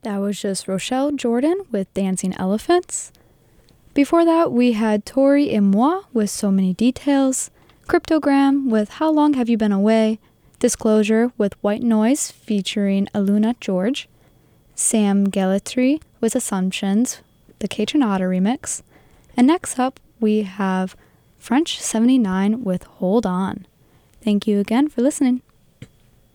That was just Rochelle Jordan with Dancing Elephants. Before that, we had Tori et Moi with So Many Details, Cryptogram with How Long Have You Been Away, Disclosure with White Noise featuring Aluna George, Sam Galatry with Assumptions, the Kaytranada remix, and next up we have French 79 with Hold On. Thank you again for listening.